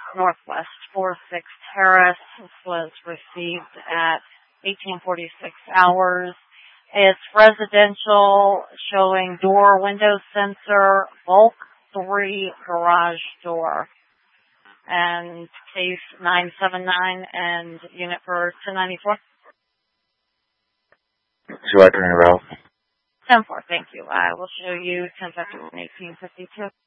Northwest 46 Terrace. This was received at 1846 hours. It's residential, showing door window sensor, bulk 3 garage door. And case 979 and unit for 1094. 2 I turn around. 10-4, thank you. I will show you 1051 1852.